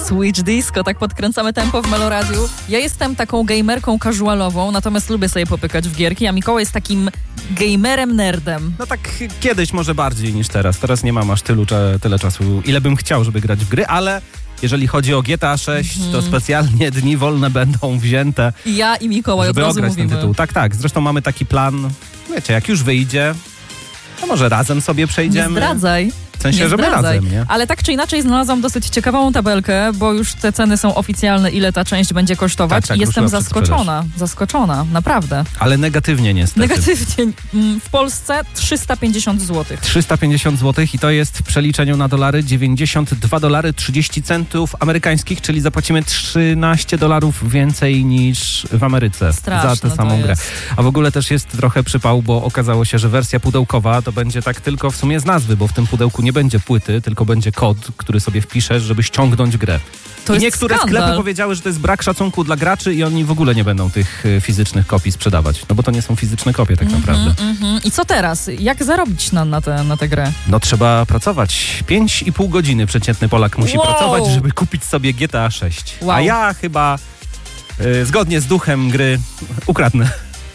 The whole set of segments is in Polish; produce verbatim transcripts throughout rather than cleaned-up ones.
Switch Disco, tak podkręcamy tempo w Meloradiu. Ja jestem taką gamerką casualową, natomiast lubię sobie popykać w gierki, a Mikołaj jest takim gamerem nerdem. No tak kiedyś może bardziej niż teraz. Teraz nie mam aż tylu, tyle czasu, ile bym chciał, żeby grać w gry, ale jeżeli chodzi o G T A sześć, mm. to specjalnie dni wolne będą wzięte. Ja i Mikołaj żeby od razu ograć mówimy. ten tytuł. Tak, tak. Zresztą mamy taki plan, wiecie, jak już wyjdzie, to może razem sobie przejdziemy. Nie zdradzaj. W sensie, nie żeby zdradzaj. razem, nie? Ale tak czy inaczej znalazłam dosyć ciekawą tabelkę, bo już te ceny są oficjalne, ile ta część będzie kosztować. Tak, tak, i jestem ruszyła zaskoczona. Zaskoczona, naprawdę. Ale negatywnie niestety. Negatywnie. W Polsce trzysta pięćdziesiąt złotych. trzysta pięćdziesiąt złotych i to jest w przeliczeniu na dolary dziewięćdziesiąt dwa dolary trzydzieści centów amerykańskich, czyli zapłacimy trzynaście dolarów więcej niż w Ameryce Straszne za tę samą grę. jest. A w ogóle też jest trochę przypał, bo okazało się, że wersja pudełkowa to będzie tak tylko w sumie z nazwy, bo w tym pudełku nie będzie płyty, tylko będzie kod, który sobie wpiszesz, żeby ściągnąć grę. To I jest niektóre skandal. sklepy powiedziały, że to jest brak szacunku dla graczy i oni w ogóle nie będą tych y, fizycznych kopii sprzedawać. No bo to nie są fizyczne kopie tak naprawdę. Mm-hmm. I co teraz? Jak zarobić na, na, tę, na tę grę? No trzeba pracować. Pięć i pół godziny przeciętny Polak musi Wow. pracować, żeby kupić sobie G T A sześć. Wow. A ja chyba y, zgodnie z duchem gry ukradnę.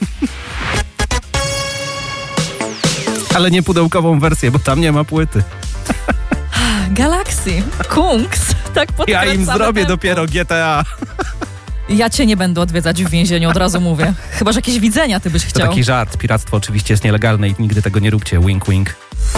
Ale nie pudełkową wersję, bo tam nie ma płyty. Galaxy, Kungs, tak podkręcamy Ja im zrobię tempo. dopiero G T A. Ja cię nie będę odwiedzać w więzieniu, od razu mówię. Chyba że jakieś widzenia ty byś To chciał. taki żart. Piractwo oczywiście jest nielegalne i nigdy tego nie róbcie. Wink, wink.